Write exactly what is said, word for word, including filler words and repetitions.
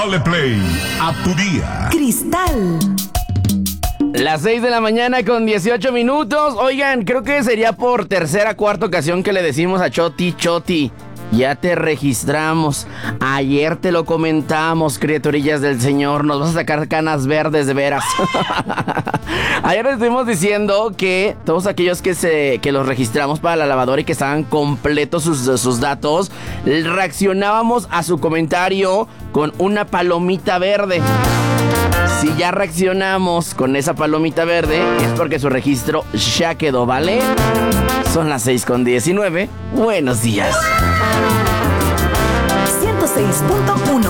Dale play a tu día. Cristal. Las seis de la mañana con dieciocho minutos. Oigan, creo que sería por tercera, cuarta ocasión que le decimos a Choti, Choti, ya te registramos. Ayer te lo comentamos, criaturillas del Señor. Nos vas a sacar canas verdes de veras. Ayer les estuvimos diciendo que todos aquellos que se que los registramos para la lavadora y que estaban completos sus, sus datos, reaccionábamos a su comentario con una palomita verde. Si ya reaccionamos con esa palomita verde, es porque su registro ya quedó, ¿vale? Son las seis con diecinueve. Buenos días. ciento seis punto uno